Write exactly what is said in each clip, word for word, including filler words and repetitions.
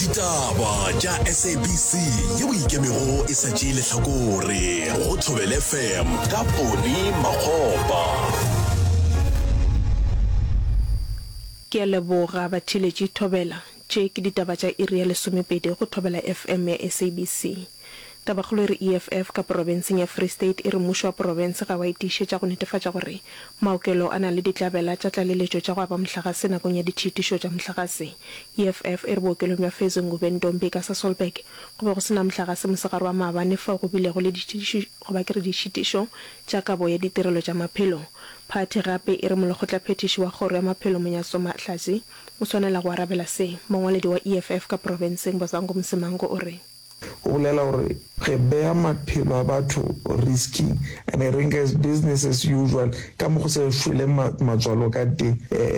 Ditaba tša S A B C ye o ikemego e sa tšee lehlakore go Thobela F M ka Poni Makgopa. Ke a leboga bathiletši Thobela tše ke ditaba tša iri ya lesomepedi go Thobela F M ya S A B C. Tabagolo re E F F ka provinseng ya Free State e re mmušo wa province ga wa itišetša go netefatša gore maokelo a na le ditlabela tša tlaleletšo tša go aba mohlagase nakong ya ditšhitišo tša mohlagase. E F F e re bookelong bja Fezungu Bentombi ka Sasolburg go be go sena mohlagase mosegare wa maabane fa go bilego le ditšhitišo tša kabo ya ditirelo tša maphelo. Phathi gape e re molekgotla phetiši wa kgoro ya maphelo Monyaso Mahlatsi o swanela go arabela se. Mongwaledi wa E F F ka provinseng Bozango Msemango o re o bolela gore ge bea maphelo a batho risky and e renka business as usual ka mo go se fule matswalo ka teng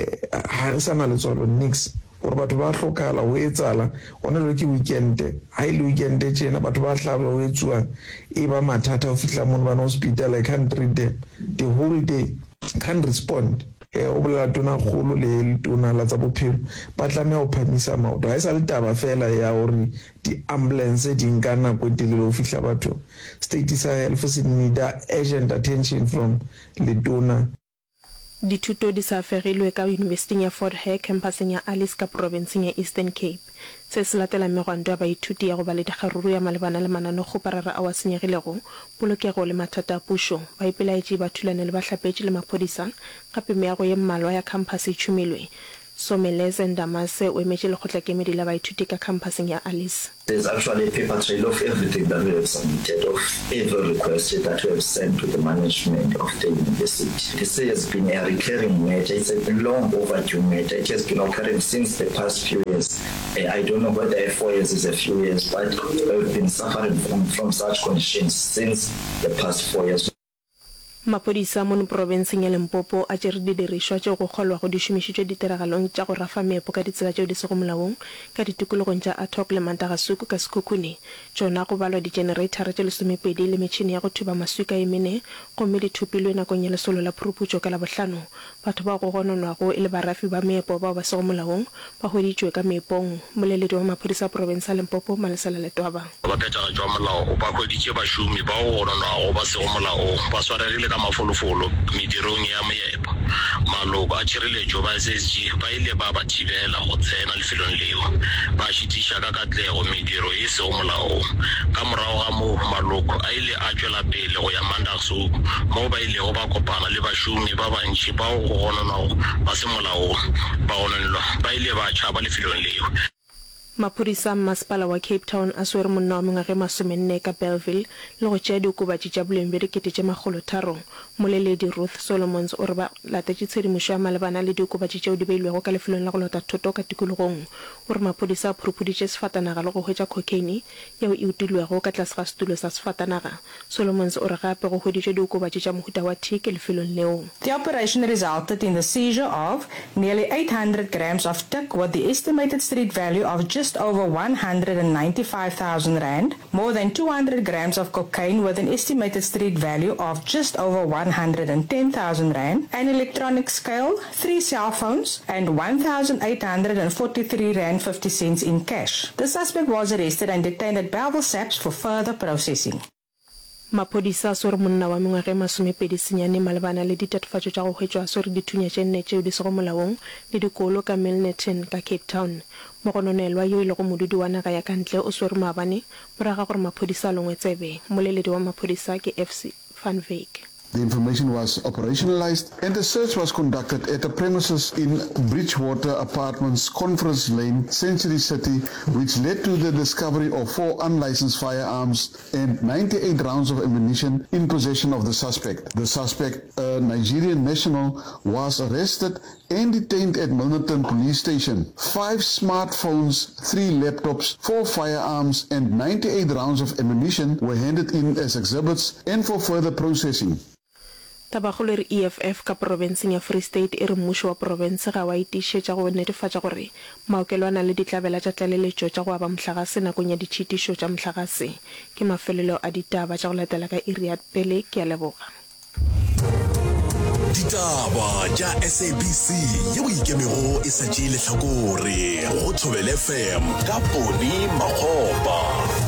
ga re sana letswalo nix gore batho ba hlokala o etsala ona le ke weekend ha ile weekend tšena batho ba hlaba o etsuwa e ba mathata o fihla mo ba hospital I can't read them the whole day can't respond. O bolela tona kgolo le tona la tsa bophelo ba tlamea go phamisa maoto ga e sa le taba fela ya gore di-ambulance di nka nako e telele go fihla batho. State sa health se need urgent attention from letona. Dithuto di sa fegilwe ka University ya Fort Hare campuseng ya Alice ka provinseng ya Eastern Cape. Se se latela megwanto ya baithuti ya go ba le dikgaruru ya malebana le manano go parara a wa senyegilego polokego le mathata a pušo. Ba ipelaetše ba thulane le bahlapetši le maphodisa gape meago ye mmalwa ya campus e tšhumilwe. Someleze Ndamase o emetše lekgotla kemedi la baithuti ka campuseng ya Alice. There's actually a paper trail of everything that we have submitted, of every request that we have sent to the management of the university. This has been a recurring matter. It's a long overdue matter. It has been occurring since the past few years. I don't know whether four years is a few years, but we've been suffering from, from such conditions since the past four years. Maphodisa mo provinseng ya Limpopo a tšere didirišwa tšeo go kgolwa go di šomišitšwe ditiragalong tša go rafa meepo ka ditsela tšeo di sego molaong ka ditikologong tša Atok le Mantagasuku ka Sekhukhune. Tšona go balwa di-generator tše lesomepedi le metšhini ya go thuba masuka e mene gomme di thupilwe nakong ya lesolo la phuruputšo ka Labohlano. Batho ba go gononwago e le barafi ba meepo bao ba sego molaong ba hweditšwe ka meepong. Moleledi wa maphodisa province ya Limpopo Malesela Letwaba ba phethagatšwa molao ba hweditše bašomi ba go gononwago ba sego molaong ba swaregile ka mafolofolo medirong ya meepo. Maloko a tšhireletšo ba S S G ba ile ba ba thibela go tsena lefelong leo ba šitiša ka katlego mediro e sego molaong. Ka morago ga moo maloko a ile a tšwela pele go ya Mandagasuku moo ba ilego ba kopana le bašomi ba bantši bao go gononwago ba se molaong ba gononelwa ba ile ba tšhaba lefelong leo. Maphodisa masepala wa Cape Town a swere monna wa mengwaga masomenne ka Bellville le go tšea diokobatši tša boleng bja dikete tše magolo tharo. Moleledi Ruth Solomons o re ba latetše tshedimošo ya malebana le diokobatši tšeo di beilwego ka lefelong la go lota thoto ka tikologong. O re maphodisa a phurupuditše sefatanaga le go hwetša cocaine yeo e utilwego ka tlase ga setulo sa sefatanaga. Solomons o re gape go hweditše diokobatši tša mohuta wa thike lefelong leo. The operation resulted in the seizure of nearly eight hundred grams of tik with the estimated street value of just Just over one hundred ninety-five thousand rand, more than two hundred grams of cocaine with an estimated street value of just over one hundred ten thousand rand, an electronic scale, three cell phones, and one thousand eight hundred forty-three rand fifty cents in cash. The suspect was arrested and detained at Bellville SAPS for further processing. Maphodisa a swere monna wa mengwaga masomepedi senyane malebana le ditatofatšo tša go hwetšwa a swere dithunya tše nne tšeo di sego molaong le dikolo ka Milnerton ka Cape Town. Mogononelwa yo e lego modudi wa naga ya kantle o swere maabane moraga gore maphodisa a longwe tsebe. Moleledi wa maphodisa ke F C Van Wyk. The information was operationalized and the search was conducted at the premises in Bridgewater Apartments, Conference Lane, Century City, which led to the discovery of four unlicensed firearms and ninety-eight rounds of ammunition in possession of the suspect. The suspect, a Nigerian national, was arrested and detained at Milnerton Police Station. Five smartphones, three laptops, four firearms and ninety-eight rounds of ammunition were handed in as exhibits and for further processing. Tabagolo re E F F ka provinseng ya Free State e re mmušo wa province ga wa itišetša go netefatša gore maokelo a na le ditlabela tša tlaleletšo tša go aba mohlagase nakong ya ditšhitišo tša mohlagase. Ke mafelelo a ditaba tša go latela ka iri ya pele. Ke a leboga. ditaba tša S A B C yeo ikemego e sa tšeele hlakore go Thobela F M ka Poni Makgopa.